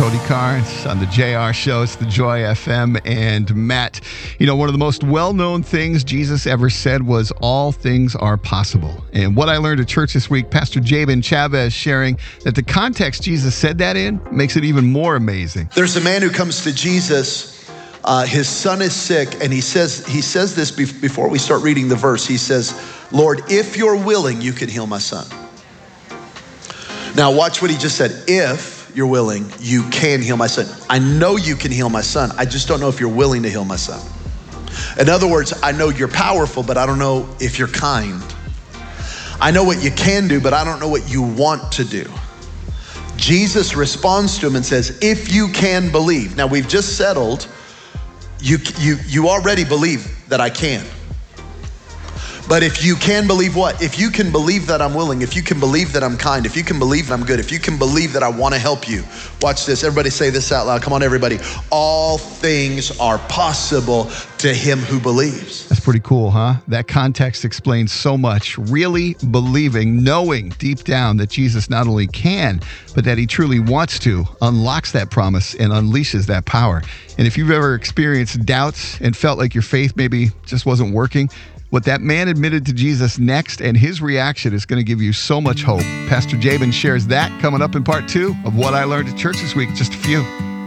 Cody Carnes on the JR Show. It's the Joy FM. And Matt, one of the most well-known things Jesus ever said was all things are possible. And what I learned at church this week, Pastor Jabin Chavez sharing that the context Jesus said that in makes it even more amazing. There's a man who comes to Jesus. His son is sick, and he says this before we start reading the verse. He says, Lord, if you're willing, you can heal my son. Now watch what he just said. If you're willing, you can heal my son. I know you can heal my son. I just don't know if you're willing to heal my son. In other words, I know you're powerful, but I don't know if you're kind. I know what you can do, but I don't know what you want to do. Jesus responds to him and says, if you can believe. Now we've just settled, you already believe that I can. But if you can believe what? If you can believe that I'm willing, if you can believe that I'm kind, if you can believe that I'm good, if you can believe that I want to help you. Watch this. Everybody say this out loud. Come on, everybody. All things are possible to him who believes. That's pretty cool, huh? That context explains so much. Really believing, knowing deep down that Jesus not only can, but that he truly wants to, unlocks that promise and unleashes that power. And if you've ever experienced doubts and felt like your faith maybe just wasn't working, what that man admitted to Jesus next and his reaction is going to give you so much hope. Pastor Jabin shares that coming up in part 2 of What I Learned at Church this week. Just a few.